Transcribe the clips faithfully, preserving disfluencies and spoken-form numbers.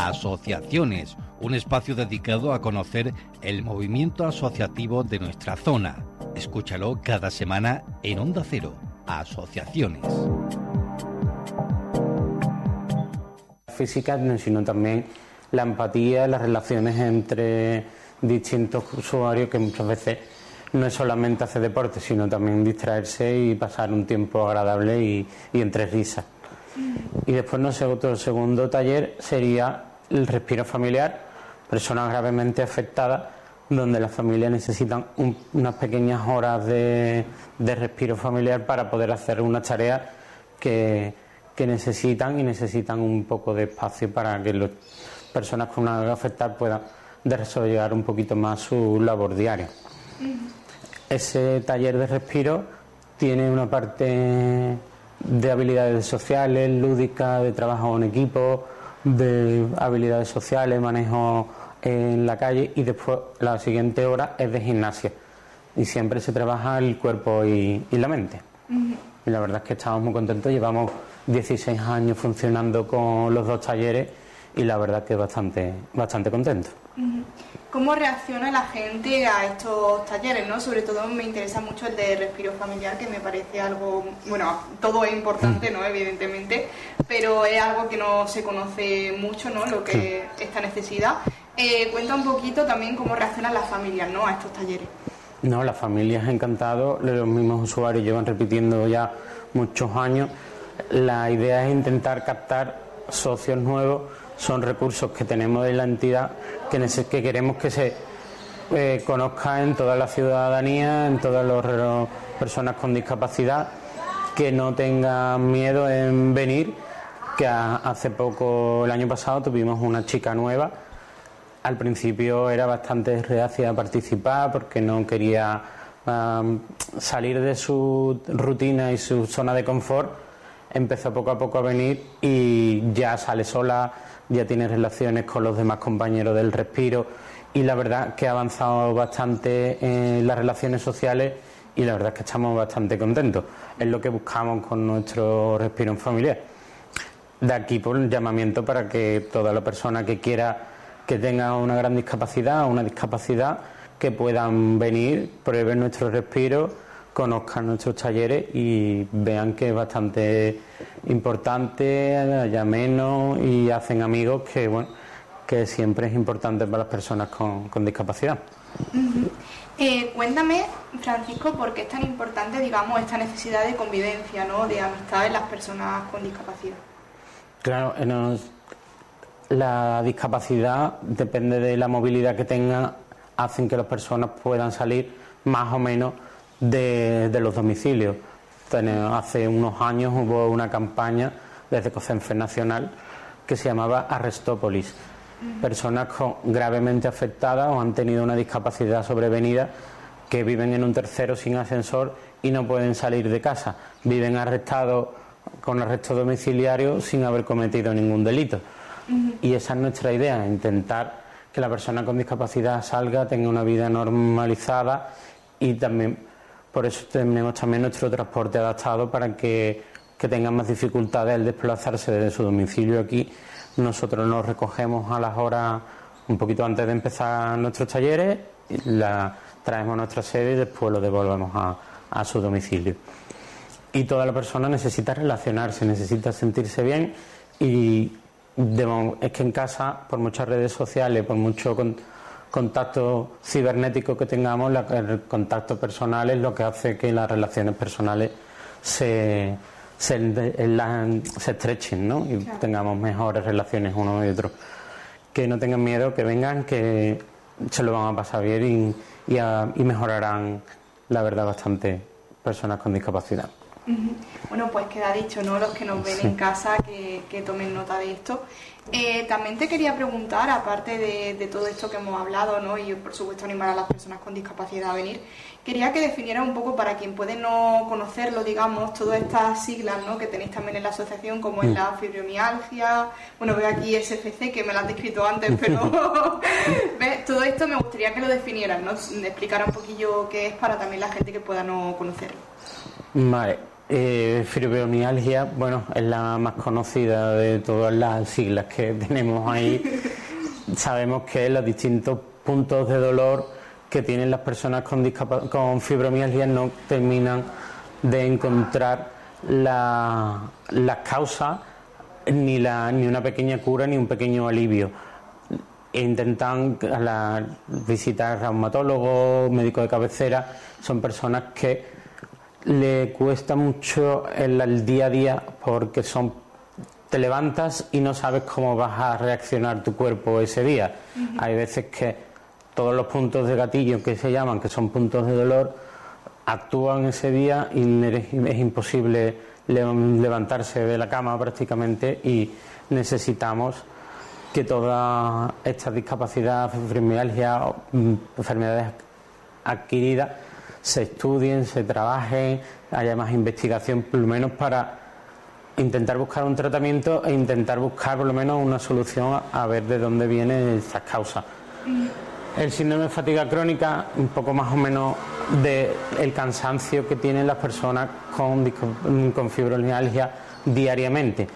Asociaciones, un espacio dedicado a conocer el movimiento asociativo de nuestra zona. Escúchalo cada semana en Onda Cero. Asociaciones. Física, sino también la empatía, las relaciones entre distintos usuarios, que muchas veces no es solamente hacer deporte, sino también distraerse y pasar un tiempo agradable y, y entre risas. Y después, no sé, otro segundo taller sería el respiro familiar, personas gravemente afectadas, donde las familias necesitan un, unas pequeñas horas de, de respiro familiar para poder hacer unas tareas que, que necesitan y necesitan un poco de espacio para que las personas con una afectada puedan desarrollar un poquito más su labor diaria. Ese taller de respiro tiene una parte de habilidades sociales, lúdicas, de trabajo en equipo, de habilidades sociales, manejo en la calle, y después la siguiente hora es de gimnasia y siempre se trabaja el cuerpo y, y la mente. Uh-huh. Y la verdad es que estamos muy contentos, llevamos dieciséis años funcionando con los dos talleres y la verdad es que bastante, bastante contentos. Uh-huh. ¿Cómo reacciona la gente a estos talleres, ¿no? Sobre todo me interesa mucho el de respiro familiar, que me parece algo, bueno, todo es importante, ¿no? Evidentemente, pero es algo que no se conoce mucho, ¿no? Lo que sí. Esta necesidad. Eh, cuenta un poquito también cómo reaccionan las familias, ¿no? A estos talleres. No, las familias encantados, los mismos usuarios llevan repitiendo ya muchos años. La idea es intentar captar socios nuevos. Son recursos que tenemos de la entidad que, neces- que queremos que se eh, conozca en toda la ciudadanía, en todas las personas con discapacidad, que no tengan miedo en venir, que a, hace poco, el año pasado, tuvimos una chica nueva. Al principio era bastante reacia a participar porque no quería um, salir de su rutina y su zona de confort. Empezó poco a poco a venir y ya sale sola, ya tiene relaciones con los demás compañeros del respiro, y la verdad que ha avanzado bastante en las relaciones sociales y la verdad es que estamos bastante contentos. Es lo que buscamos con nuestro respiro en familiar. De aquí por un llamamiento para que toda la persona que quiera, que tenga una gran discapacidad o una discapacidad, que puedan venir, prueben nuestro respiro, conozcan nuestros talleres y vean que es bastante importante, haya menos y hacen amigos, que bueno, que siempre es importante para las personas con, con discapacidad. Uh-huh. Eh, cuéntame, Francisco, por qué es tan importante, digamos, esta necesidad de convivencia, ¿no? De amistad en las personas con discapacidad. Claro, nos, la discapacidad depende de la movilidad que tengan, hacen que las personas puedan salir más o menos De, de los domicilios. Hace unos años hubo una campaña desde COCENFE Nacional que se llamaba Arrestópolis. Uh-huh. Personas con, gravemente afectadas o han tenido una discapacidad sobrevenida, que viven en un tercero sin ascensor y no pueden salir de casa. Viven arrestados con arresto domiciliario sin haber cometido ningún delito. Uh-huh. Y esa es nuestra idea, intentar que la persona con discapacidad salga, tenga una vida normalizada, y también por eso tenemos también nuestro transporte adaptado para que, que tengan más dificultades al desplazarse desde su domicilio aquí. Nosotros nos recogemos a las horas un poquito antes de empezar nuestros talleres, la traemos a nuestra sede y después lo devolvemos a, a su domicilio. Y toda la persona necesita relacionarse, necesita sentirse bien, y de, es que en casa, por muchas redes sociales, por mucho Con, contacto cibernético que tengamos, la, el contacto personal es lo que hace que las relaciones personales se, se, la, se estrechen, ¿no? Y claro, tengamos mejores relaciones unos y otros. Que no tengan miedo, que vengan, que se lo van a pasar bien y, y, a, y mejorarán, la verdad, bastante personas con discapacidad. Uh-huh. Bueno, pues queda dicho, ¿no? Los que nos ven sí. en casa, que, que tomen nota de esto. Eh, también te quería preguntar, aparte de, de todo esto que hemos hablado, ¿no? Y por supuesto animar a las personas con discapacidad a venir, quería que definieras un poco, para quien puede no conocerlo, digamos, todas estas siglas, ¿no? Que tenéis también en la asociación, como es la fibromialgia, bueno, veo aquí S F C, que me lo has descrito antes, pero ¿ves? Todo esto me gustaría que lo definieras, ¿no? Explicara un poquillo qué es, para también la gente que pueda no conocerlo. Vale, Eh, fibromialgia, bueno, es la más conocida de todas las siglas que tenemos ahí. Sabemos que los distintos puntos de dolor que tienen las personas con, con fibromialgia no terminan de encontrar la, las causas, ni, la, ni una pequeña cura ni un pequeño alivio. E intentan la, visitar reumatólogos, médicos de cabecera. Son personas que le cuesta mucho el, el día a día porque son te levantas y no sabes cómo vas a reaccionar tu cuerpo ese día. Uh-huh. Hay veces que todos los puntos de gatillo que se llaman, que son puntos de dolor, actúan ese día y es imposible levantarse de la cama prácticamente, y necesitamos que toda esta discapacidad, fibromialgia, enfermedades adquiridas, se estudien, se trabajen, haya más investigación, por lo menos para intentar buscar un tratamiento e intentar buscar por lo menos una solución a ver de dónde vienen estas causas. El síndrome de fatiga crónica, un poco más o menos del cansancio que tienen las personas con, con fibromialgia diariamente.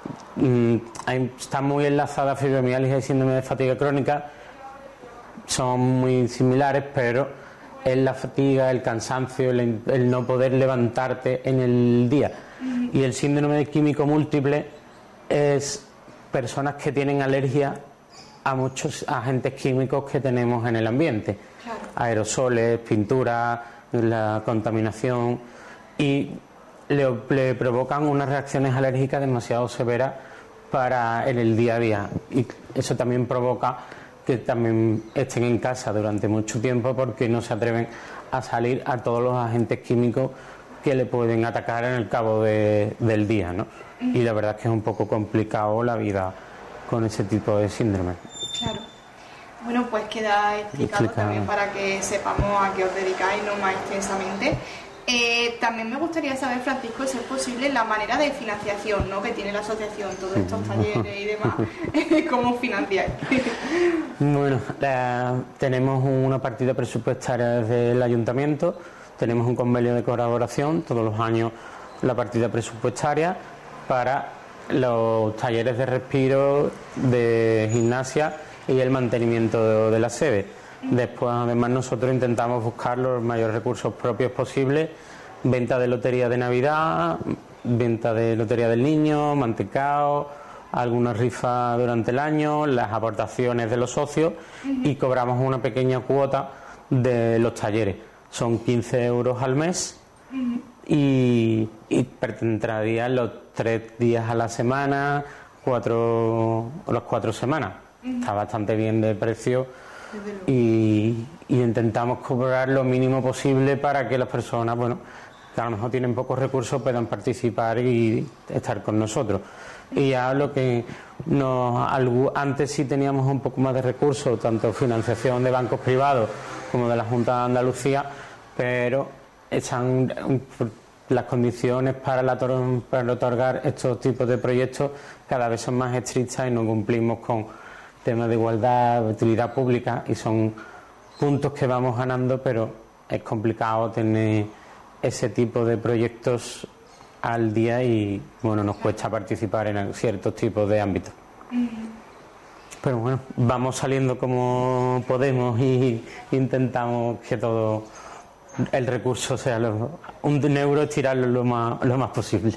Está muy enlazada fibromialgia y síndrome de fatiga crónica, son muy similares, pero es la fatiga, el cansancio, el, el no poder levantarte en el día. Uh-huh. Y el síndrome de químico múltiple es personas que tienen alergia a muchos agentes químicos que tenemos en el ambiente. Claro. Aerosoles, pintura, la contaminación, y le, le provocan unas reacciones alérgicas demasiado severas para en el día a día. Y eso también provoca que también estén en casa durante mucho tiempo porque no se atreven a salir a todos los agentes químicos que le pueden atacar en el cabo de, del día, ¿no? Uh-huh. Y la verdad es que es un poco complicado la vida con ese tipo de síndrome. Claro. Bueno, pues queda explicado, explicado también para que sepamos a qué os dedicáis, no más extensamente. Eh, también me gustaría saber, Francisco, si es posible, la manera de financiación, ¿no?, que tiene la asociación, todos estos talleres y demás, ¿cómo financiáis? Bueno, la, tenemos una partida presupuestaria desde el ayuntamiento, tenemos un convenio de colaboración, todos los años la partida presupuestaria para los talleres de respiro, de gimnasia y el mantenimiento de, de la sede. Después, además, nosotros intentamos buscar los mayores recursos propios posibles: venta de lotería de Navidad, venta de lotería del niño, mantecao, algunas rifas durante el año, las aportaciones de los socios, uh-huh. y cobramos una pequeña cuota de los talleres. Son quince euros al mes, uh-huh. y, y entrarían los tres días a la semana, cuatro, los cuatro semanas. Uh-huh. Está bastante bien de precio. Y, y intentamos cobrar lo mínimo posible para que las personas, bueno, que a lo mejor tienen pocos recursos, puedan participar y estar con nosotros. Y ya lo que nos, algo, antes sí teníamos un poco más de recursos, tanto financiación de bancos privados como de la Junta de Andalucía, pero están las condiciones para, la, para otorgar estos tipos de proyectos cada vez son más estrictas y no cumplimos con temas de igualdad, de utilidad pública, y son puntos que vamos ganando, pero es complicado tener ese tipo de proyectos al día y, bueno, nos cuesta participar en ciertos tipos de ámbitos. Uh-huh. Pero bueno, vamos saliendo como podemos y intentamos que todo el recurso sea lo, un euro, estirarlo lo más, lo más posible.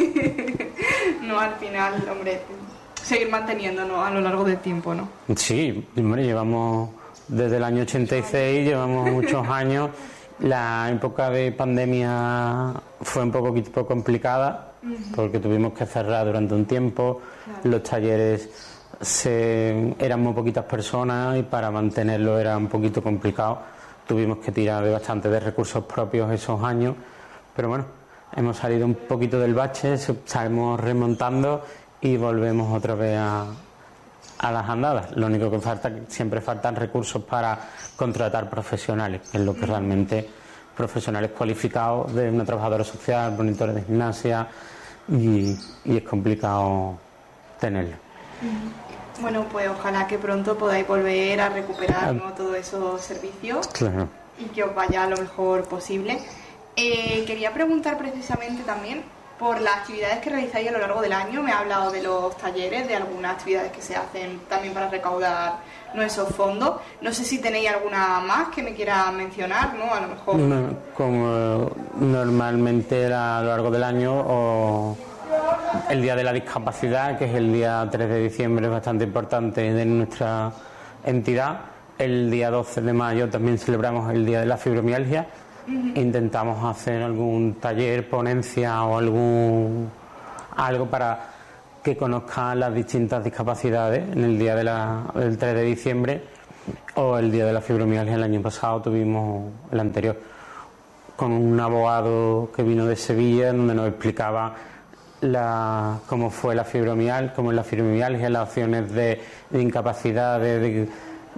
No, al final, hombre, seguir manteniéndonos a lo largo del tiempo, ¿no? Sí, hombre, llevamos desde el año ochenta y seis, llevamos muchos años. La época de pandemia fue un poco complicada, uh-huh. porque tuvimos que cerrar durante un tiempo, claro. Los talleres se, eran muy poquitas personas y para mantenerlo era un poquito complicado. Tuvimos que tirar de bastante de recursos propios esos años, pero bueno, hemos salido un poquito del bache, estamos remontando y volvemos otra vez a, a las andadas. Lo único que falta, siempre faltan recursos para contratar profesionales, que es lo que realmente, profesionales cualificados de una trabajadora social, monitores de gimnasia, y, y es complicado tenerlo. Bueno, pues ojalá que pronto podáis volver a recuperar, ¿no?, todos esos servicios, claro. Y que os vaya lo mejor posible. Eh, quería preguntar precisamente también por las actividades que realizáis a lo largo del año. Me ha hablado de los talleres, de algunas actividades que se hacen también para recaudar nuestros fondos. No sé si tenéis alguna más que me quiera mencionar, ¿no? A lo mejor. No, como normalmente a lo largo del año, o el Día de la Discapacidad, que es el día tres de diciembre, es bastante importante de nuestra entidad. El día doce de mayo también celebramos el Día de la Fibromialgia. Uh-huh. Intentamos hacer algún taller, ponencia o algún algo para que conozcan las distintas discapacidades en el día de la, del tres de diciembre o el Día de la Fibromialgia. El año pasado tuvimos el anterior con un abogado que vino de Sevilla, donde nos explicaba la, cómo fue la fibromialgia, cómo es la fibromialgia, las opciones de, de incapacidad, de, de,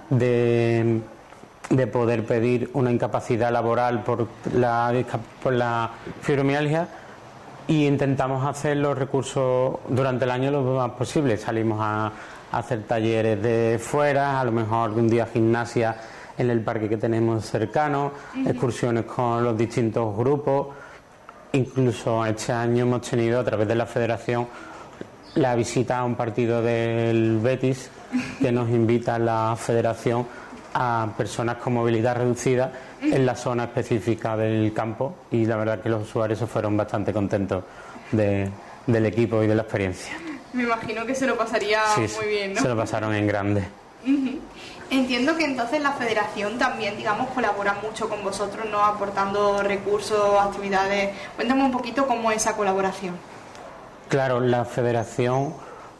de de poder pedir una incapacidad laboral por la, por la fibromialgia, y intentamos hacer los recursos durante el año lo más posible. Salimos a, a hacer talleres de fuera, a lo mejor algún día gimnasia en el parque que tenemos cercano, uh-huh. excursiones con los distintos grupos. Incluso este año hemos tenido a través de la federación la visita a un partido del Betis, que nos invita a la federación a personas con movilidad reducida en la zona específica del campo, y la verdad que los usuarios se fueron bastante contentos de, del equipo y de la experiencia. Me imagino que se lo pasaría sí, muy bien, ¿no? Se lo pasaron en grande. Uh-huh. Entiendo que entonces la federación también, digamos, colabora mucho con vosotros, ¿no? Aportando recursos, actividades. Cuéntame un poquito cómo es esa colaboración. Claro, la federación,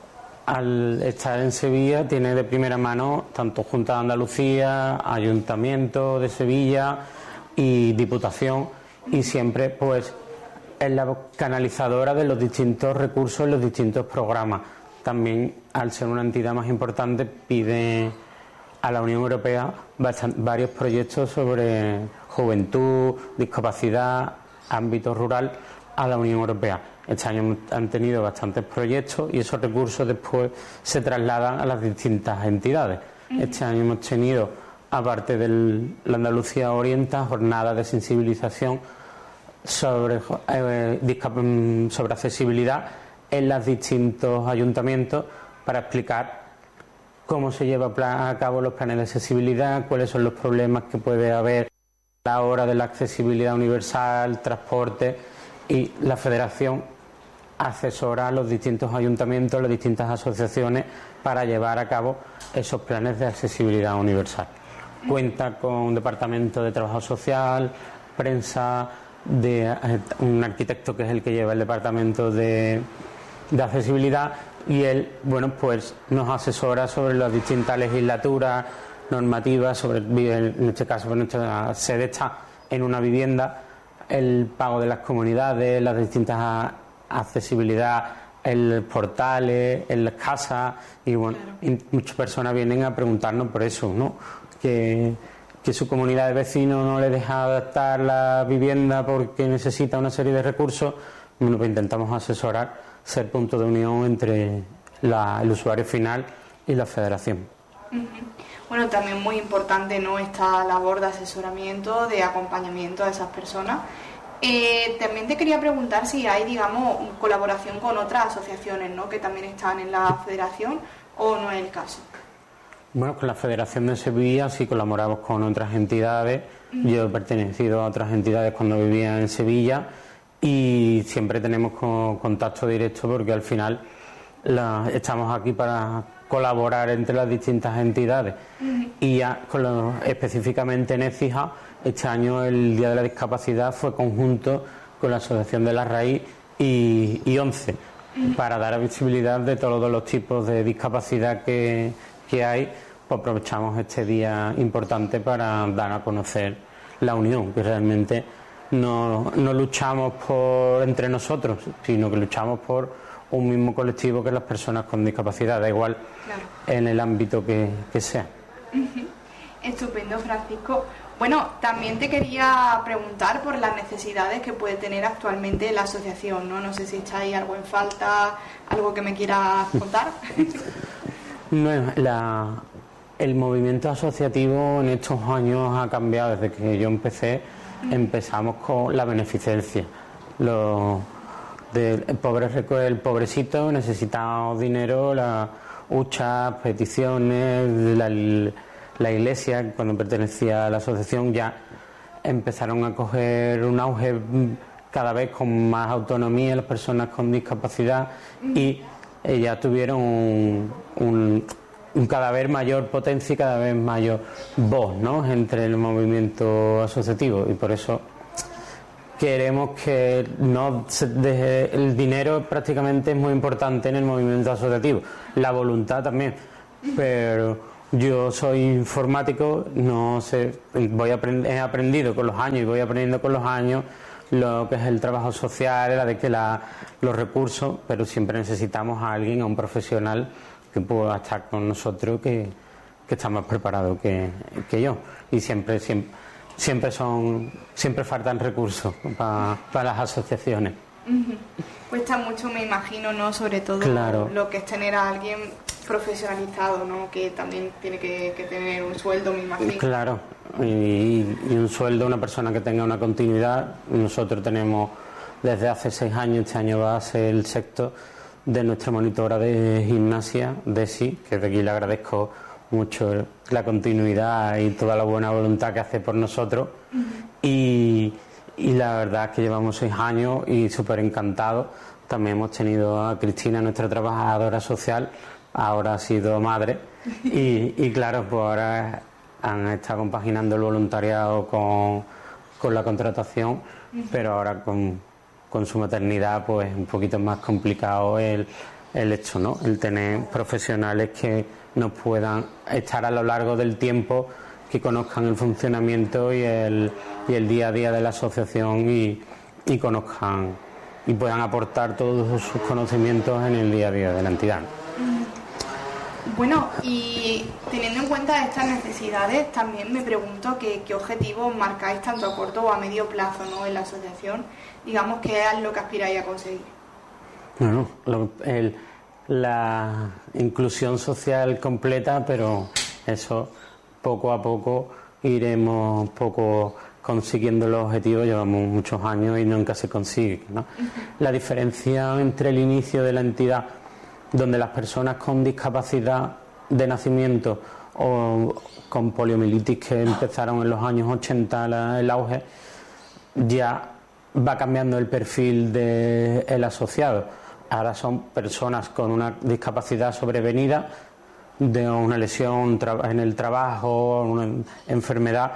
al estar en Sevilla, tiene de primera mano tanto Junta de Andalucía, Ayuntamiento de Sevilla y Diputación, y siempre pues es la canalizadora de los distintos recursos en los distintos programas. También, al ser una entidad más importante, pide a la Unión Europea varios proyectos sobre juventud, discapacidad, ámbito rural a la Unión Europea. Este año han tenido bastantes proyectos y esos recursos después se trasladan a las distintas entidades. Uh-huh. Este año hemos tenido, aparte de la Andalucía Orienta, jornadas de sensibilización sobre, eh, sobre accesibilidad en los distintos ayuntamientos, para explicar cómo se lleva a cabo los planes de accesibilidad, cuáles son los problemas que puede haber a la hora de la accesibilidad universal, transporte, y la federación asesora a los distintos ayuntamientos, las distintas asociaciones para llevar a cabo esos planes de accesibilidad universal. Cuenta con un departamento de trabajo social, prensa, de un arquitecto que es el que lleva el departamento de, de accesibilidad, y él, bueno, pues nos asesora sobre las distintas legislaturas, normativas, sobre, en este caso nuestra sede está en una vivienda, el pago de las comunidades, las distintas accesibilidad, en portales, en las casas, y bueno, claro. Y muchas personas vienen a preguntarnos por eso, ¿no? Que, que su comunidad de vecinos no le deja adaptar la vivienda porque necesita una serie de recursos. Bueno, pues intentamos asesorar, ser punto de unión entre la, el usuario final y la federación. Uh-huh. Bueno, también muy importante, ¿no?, esta labor de asesoramiento, de acompañamiento a esas personas. Eh, también te quería preguntar si hay, digamos, colaboración con otras asociaciones, ¿no?, que también están en la federación, o no es el caso. Bueno, con la Federación de Sevilla sí colaboramos con otras entidades. Uh-huh. Yo he pertenecido a otras entidades cuando vivía en Sevilla, y siempre tenemos con, contacto directo, porque al final la, estamos aquí para colaborar entre las distintas entidades. Uh-huh. Y ya con lo, específicamente en Écija, este año el Día de la Discapacidad fue conjunto con la Asociación de la Raíz y, y ONCE, uh-huh, para dar visibilidad de todos los tipos de discapacidad que, que hay. Pues aprovechamos este día importante para dar a conocer la unión, que realmente no, no luchamos por entre nosotros, sino que luchamos por un mismo colectivo, que es las personas con discapacidad, da igual, claro, en el ámbito que, que sea. Uh-huh. Estupendo, Francisco. Bueno, también te quería preguntar por las necesidades que puede tener actualmente la asociación, ¿no? No sé si echáis algo en falta, algo que me quieras contar. No, la, el movimiento asociativo en estos años ha cambiado. Desde que yo empecé, empezamos con la beneficencia. Los, del, el, pobre, el pobrecito necesitaba dinero, las huchas, peticiones, la, la iglesia, cuando pertenecía a la asociación, ya empezaron a coger un auge cada vez con más autonomía las personas con discapacidad y ya tuvieron un, un, un cada vez mayor potencia y cada vez mayor voz, ¿no?, entre el movimiento asociativo, y por eso queremos que no se deje, el dinero prácticamente es muy importante en el movimiento asociativo, la voluntad también, pero yo soy informático, no sé, voy aprend- he aprendido con los años y voy aprendiendo con los años lo que es el trabajo social, la de que la, los recursos, pero siempre necesitamos a alguien, a un profesional que pueda estar con nosotros, que, que está más preparado que, que yo, y siempre, siempre siempre son siempre faltan recursos para pa las asociaciones. Uh-huh. Cuesta mucho, me imagino, ¿no?, sobre todo claro, lo que es tener a alguien profesionalizado, ¿no?, que también tiene que, que tener un sueldo, me imagino. Claro, y, y un sueldo, una persona que tenga una continuidad. Nosotros tenemos desde hace seis años, este año va a ser el sexto, de nuestra monitora de gimnasia, Desi, que de aquí le agradezco mucho la continuidad y toda la buena voluntad que hace por nosotros. Uh-huh. y, y la verdad es que llevamos seis años y súper encantados. También hemos tenido a Cristina, nuestra trabajadora social, ahora ha sido madre, y, y claro, pues ahora han estado compaginando el voluntariado con, con la contratación, pero ahora con, con su maternidad pues un poquito más complicado el, el hecho, ¿no?, el tener profesionales que nos puedan estar a lo largo del tiempo, que conozcan el funcionamiento y el, y el día a día de la asociación y, y conozcan y puedan aportar todos sus conocimientos en el día a día de la entidad. Bueno, y teniendo en cuenta estas necesidades, también me pregunto que, qué objetivos marcáis tanto a corto o a medio plazo, ¿no?, en la asociación, digamos, qué es lo que aspiráis a conseguir. Bueno, lo, el, la inclusión social completa, pero eso poco a poco iremos poco consiguiendo los objetivos. Llevamos muchos años y nunca se consigue, ¿no? Uh-huh. La diferencia entre el inicio de la entidad, donde las personas con discapacidad de nacimiento o con poliomielitis, que empezaron en los años ochenta la, el auge, ya va cambiando el perfil del asociado. Ahora son personas con una discapacidad sobrevenida, de una lesión en el trabajo, una enfermedad,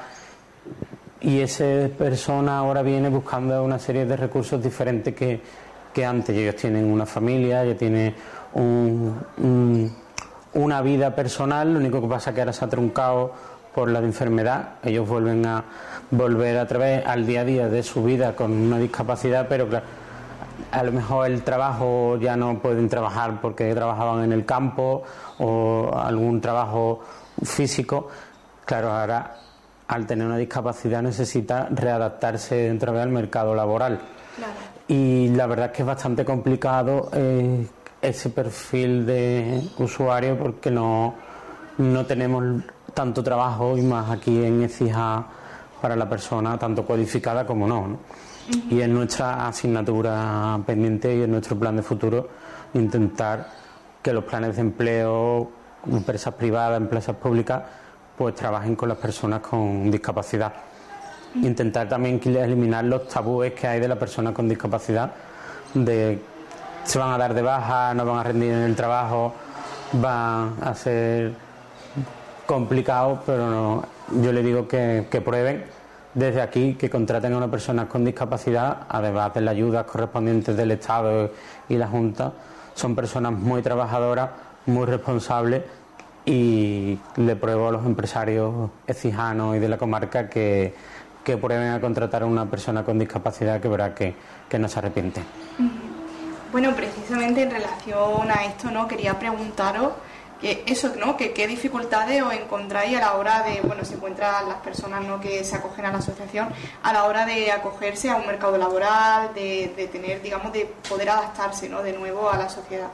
y esa persona ahora viene buscando una serie de recursos diferentes que, que antes. Ellos tienen una familia, ya tienen un, un, una vida personal, lo único que pasa es que ahora se ha truncado por la enfermedad. Ellos vuelven a volver a través al día a día de su vida con una discapacidad, pero claro, a lo mejor el trabajo ya no pueden trabajar porque trabajaban en el campo o algún trabajo físico. Claro, ahora al tener una discapacidad necesita readaptarse otra vez al mercado laboral. Claro. Y la verdad es que es bastante complicado eh, ese perfil de usuario, porque no, no tenemos tanto trabajo, y más aquí en Écija, para la persona tanto cualificada como no, ¿no? Uh-huh. Y en nuestra asignatura pendiente y en nuestro plan de futuro, intentar que los planes de empleo, empresas privadas, empresas públicas, pues trabajen con las personas con discapacidad. Uh-huh. Intentar también eliminar los tabúes que hay de las personas con discapacidad, de se van a dar de baja, no van a rendir en el trabajo, van a ser complicados, pero no, yo le digo que, que prueben desde aquí, que contraten a una persona con discapacidad, además de las ayudas correspondientes del Estado y la Junta. Son personas muy trabajadoras, muy responsables, y le pruebo a los empresarios ecijanos y de la comarca que, que prueben a contratar a una persona con discapacidad, que verá que, que no se arrepiente. Bueno, precisamente en relación a esto, ¿no?, quería preguntaros que eso, ¿no?, que qué dificultades os encontráis a la hora de, bueno, se encuentran las personas, ¿no?, que se acogen a la asociación a la hora de acogerse a un mercado laboral, de, de tener, digamos, de poder adaptarse, ¿no?, de nuevo a la sociedad.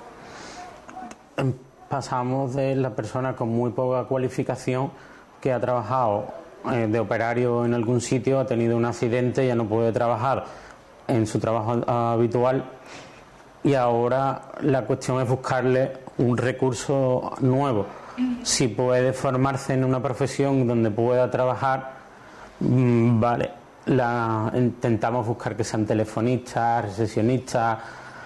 Pasamos de la persona con muy poca cualificación, que ha trabajado eh, de operario en algún sitio, ha tenido un accidente, ya no puede trabajar en su trabajo habitual y ahora la cuestión es buscarle un recurso nuevo. Si puede formarse en una profesión donde pueda trabajar, mmm, vale, la, intentamos buscar que sean telefonistas, recepcionistas,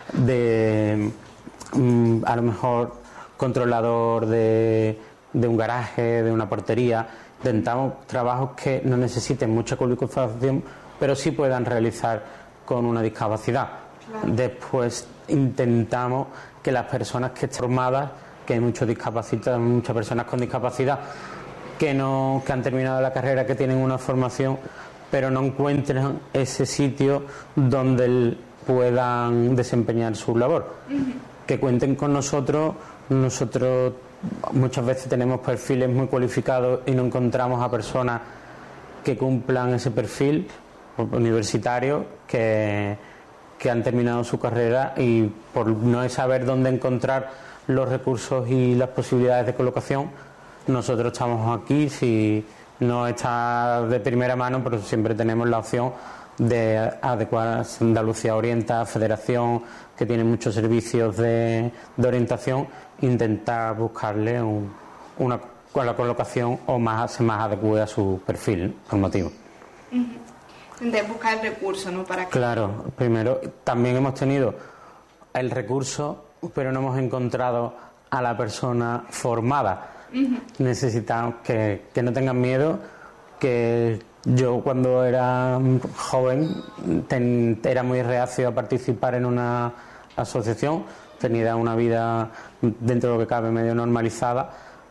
de mmm, a lo mejor controlador de, de un garaje, de una portería. Intentamos trabajos que no necesiten mucha cualificación, pero sí puedan realizar con una discapacidad. Claro. Después intentamos que las personas que estén formadas, que hay muchos discapacitados, muchas personas con discapacidad que no que han terminado la carrera, que tienen una formación, pero no encuentran ese sitio donde puedan desempeñar su labor. Uh-huh. Que cuenten con nosotros. Nosotros muchas veces tenemos perfiles muy cualificados y no encontramos a personas que cumplan ese perfil, universitarios que, que han terminado su carrera y por no saber dónde encontrar los recursos y las posibilidades de colocación, nosotros estamos aquí. Si no está de primera mano, pero siempre tenemos la opción de adecuar Andalucía Orienta, Federación, que tiene muchos servicios de, de orientación, intentar buscarle un, una, una colocación o más, más adecuada a su perfil formativo. Uh-huh. De buscar el recurso, ¿no? Para que... Claro, primero también hemos tenido el recurso, pero no hemos encontrado a la persona formada. Uh-huh. Necesitamos que, que no tengan miedo, que yo cuando era joven ten, era muy reacio a participar en una asociación, tenía una vida dentro de lo que cabe medio normalizada,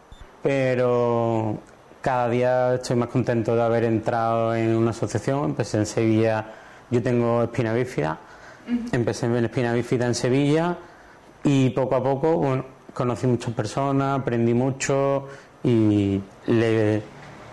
pero cada día estoy más contento de haber entrado en una asociación. Empecé en Sevilla, yo tengo espina bífida, uh-huh. Empecé en espina bífida en Sevilla y poco a poco, bueno, conocí muchas personas, aprendí mucho y le,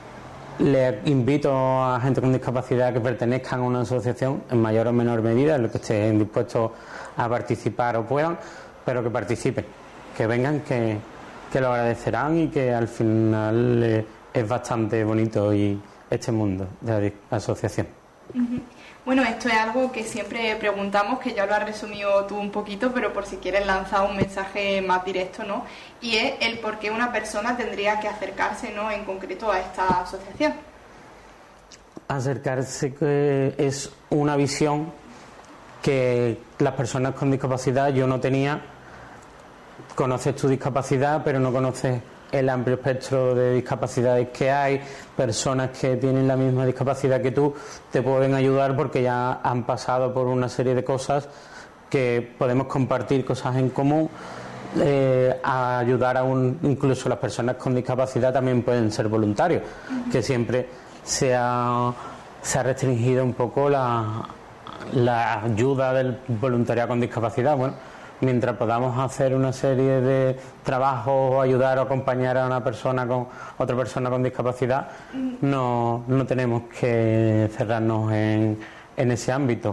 le invito a gente con discapacidad que pertenezcan a una asociación en mayor o menor medida, en lo que estén dispuestos a participar o puedan, pero que participen, que vengan, que, que lo agradecerán y que al final eh, es bastante bonito y este mundo de la asociación. Uh-huh. Bueno, esto es algo que siempre preguntamos, que ya lo has resumido tú un poquito, pero por si quieres lanzar un mensaje más directo, ¿no? Y es el por qué una persona tendría que acercarse, ¿no?, en concreto a esta asociación. Acercarse que es una visión que las personas con discapacidad yo no tenía. Conoces tu discapacidad, pero no conoces el amplio espectro de discapacidades que hay. Personas que tienen la misma discapacidad que tú te pueden ayudar porque ya han pasado por una serie de cosas que podemos compartir, cosas en común, eh, a ayudar a un, incluso las personas con discapacidad también pueden ser voluntarios, uh-huh. Que siempre se ha, se ha restringido un poco la, la ayuda del voluntariado con discapacidad. Bueno, mientras podamos hacer una serie de trabajos o ayudar o acompañar a una persona con otra persona con discapacidad, no, no tenemos que cerrarnos en, en ese ámbito.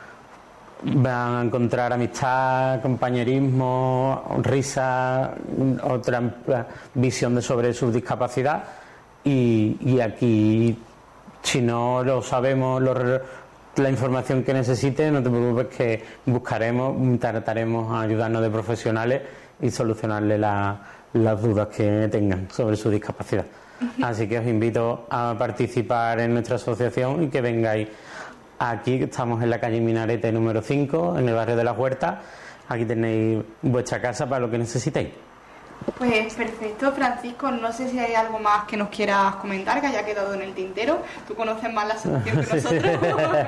Van a encontrar amistad, compañerismo, risa, otra visión de sobre su discapacidad y, y aquí, si no lo sabemos, lo la información que necesite, no te preocupes que buscaremos, trataremos a ayudarnos de profesionales y solucionarle la, las dudas que tengan sobre su discapacidad. Así que os invito a participar en nuestra asociación y que vengáis aquí, que estamos en la calle Minarete número cinco, en el barrio de las Huertas. Aquí tenéis vuestra casa para lo que necesitéis. Pues perfecto, Francisco, no sé si hay algo más que nos quieras comentar que haya quedado en el tintero. Tú conoces más la asociación que nosotros.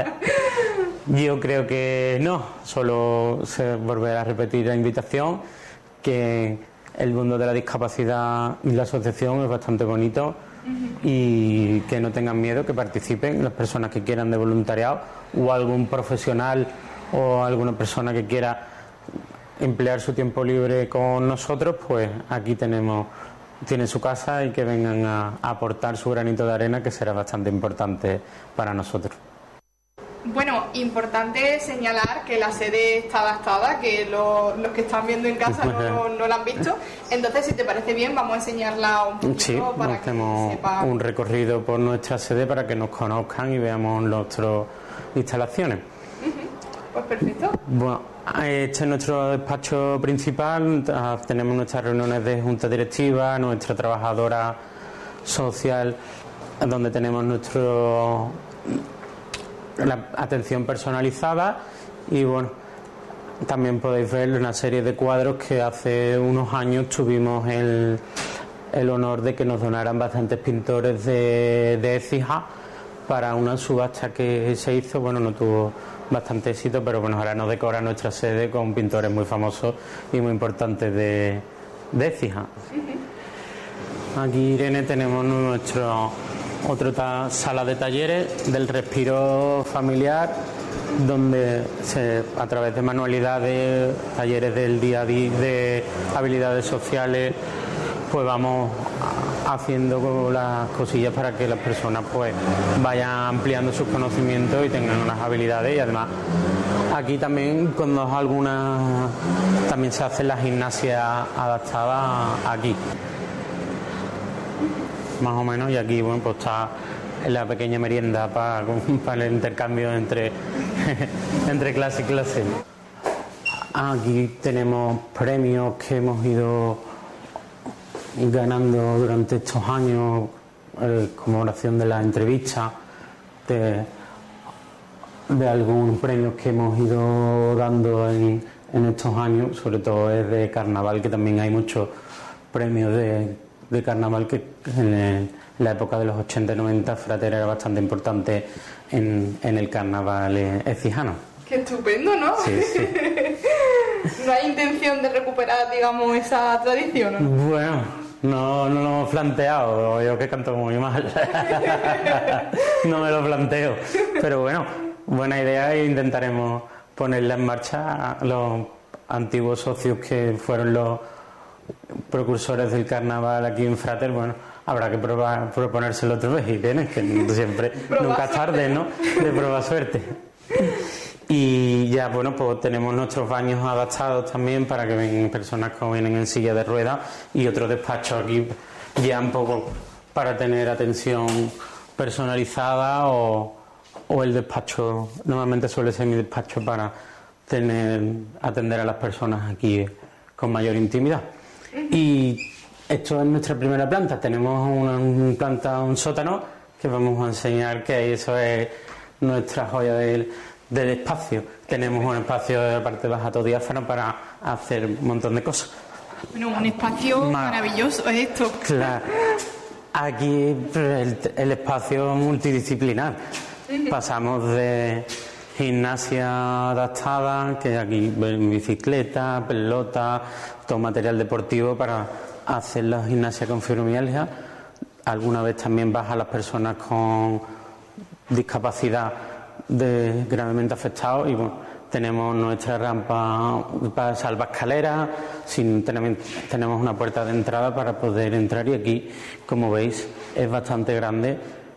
Yo creo que no, solo se volver a repetir la invitación, que el mundo de la discapacidad y la asociación es bastante bonito, uh-huh. Y que no tengan miedo, que participen las personas que quieran de voluntariado o algún profesional o alguna persona que quiera emplear su tiempo libre con nosotros, pues aquí tenemos, tienen su casa y que vengan a, a aportar su granito de arena, que será bastante importante para nosotros. Bueno, importante señalar que la sede está adaptada, que lo, los que están viendo en casa no, no, no la han visto. Entonces, si te parece bien, vamos a enseñarla un poquito sí, para que sepan. Un recorrido por nuestra sede para que nos conozcan y veamos nuestras instalaciones. Uh-huh. Pues perfecto. Bueno, este es nuestro despacho principal. Tenemos nuestras reuniones de junta directiva, nuestra trabajadora social, donde tenemos nuestro la atención personalizada y bueno, también podéis ver una serie de cuadros que hace unos años tuvimos el, el honor de que nos donaran bastantes pintores de, de Écija para una subasta que se hizo. Bueno, no tuvo bastante éxito, pero bueno, ahora nos decora nuestra sede con pintores muy famosos y muy importantes de, de Écija. Aquí, Irene, tenemos nuestro otra ta- sala de talleres del respiro familiar, donde se, a través de manualidades, talleres del día a día, de habilidades sociales, pues vamos haciendo las cosillas para que las personas pues vayan ampliando sus conocimientos y tengan unas habilidades. Y además aquí también cuando algunas también se hace la gimnasia adaptada aquí, más o menos, y aquí bueno pues está la pequeña merienda para, para el intercambio entre, entre clase y clase. Aquí tenemos premios que hemos ido ganando durante estos años, eh, conmemoración de la entrevista, de, de algunos premios que hemos ido dando en, en estos años, sobre todo es de carnaval, que también hay muchos premios de, de carnaval, que en, el, en la época de los ochenta y noventa Frater era bastante importante en, en el carnaval écijano. Qué estupendo, ¿no? Sí, sí. ¿No hay intención de recuperar, digamos, esa tradición, ¿no? Bueno, no, no lo hemos planteado, yo que canto muy mal, no me lo planteo, pero bueno, buena idea e intentaremos ponerla en marcha a los antiguos socios que fueron los precursores del carnaval aquí en Frater. Bueno, habrá que probar, proponérselo otra vez, y tienes que siempre, nunca es tarde, ¿no?, de probar suerte. Y ya, bueno, pues tenemos nuestros baños adaptados también para que vengan personas que vienen en silla de ruedas, y otro despacho aquí ya un poco para tener atención personalizada, o, o el despacho, normalmente suele ser mi despacho para tener atender a las personas aquí con mayor intimidad. Y esto es nuestra primera planta. Tenemos una, una planta, un sótano que vamos a enseñar, que eso es nuestra joya del del espacio. Tenemos un espacio de parte baja todo diáfano para hacer un montón de cosas. Bueno, un espacio Mar- maravilloso es esto. Claro. Aquí el, el espacio multidisciplinar. Pasamos de gimnasia adaptada, que aquí bicicleta, pelota, todo material deportivo para hacer la gimnasia con fibromialgia. Alguna vez también baja a las personas con discapacidad de gravemente afectados, y bueno, tenemos nuestra rampa para salvaescaleras, sin, tenemos, tenemos una puerta de entrada para poder entrar, y aquí, como veis, es bastante grande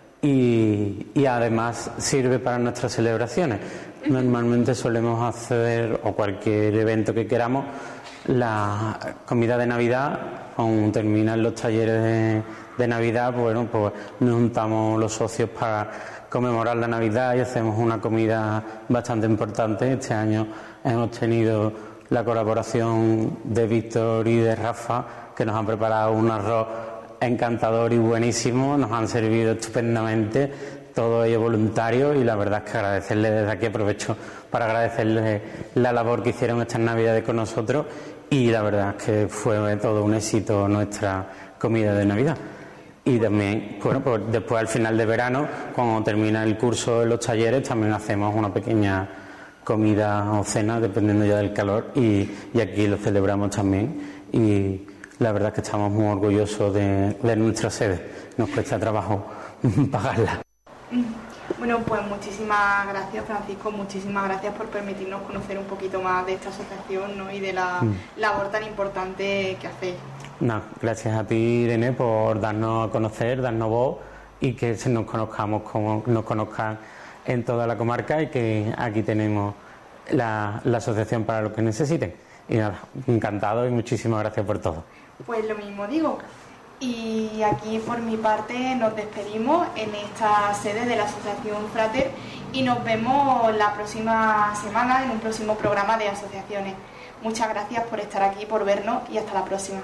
y, y además sirve para nuestras celebraciones. Normalmente solemos hacer, o cualquier evento que queramos, la comida de Navidad. Cuando terminan los talleres de, de Navidad, bueno, pues nos juntamos los socios para conmemorar la Navidad y hacemos una comida bastante importante. Este año hemos tenido la colaboración de Víctor y de Rafa, que nos han preparado un arroz encantador y buenísimo, nos han servido estupendamente, todo ello voluntario, y la verdad es que agradecerles desde aquí, aprovecho para agradecerles la labor que hicieron estas Navidades con nosotros, y la verdad es que fue todo un éxito nuestra comida de Navidad. Y también, bueno, pues después al final de verano, cuando termina el curso de los talleres, también hacemos una pequeña comida o cena, dependiendo ya del calor, y, y aquí lo celebramos también. Y la verdad es que estamos muy orgullosos de, de nuestra sede. Nos cuesta trabajo pagarla. Bueno, pues muchísimas gracias, Francisco, muchísimas gracias por permitirnos conocer un poquito más de esta asociación, ¿no?, y de la mm. labor tan importante que hacéis. No, gracias a ti, Irene, por darnos a conocer, darnos voz, y que nos conozcamos, como nos conozcan en toda la comarca y que aquí tenemos la, la asociación para lo que necesiten. Y nada, encantado y muchísimas gracias por todo. Pues lo mismo digo. Y aquí por mi parte nos despedimos en esta sede de la Asociación Frater y nos vemos la próxima semana en un próximo programa de asociaciones. Muchas gracias por estar aquí, por vernos y hasta la próxima.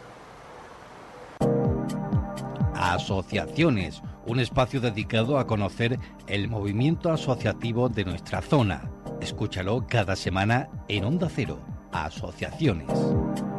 Asociaciones, un espacio dedicado a conocer el movimiento asociativo de nuestra zona. Escúchalo cada semana en Onda Cero. Asociaciones.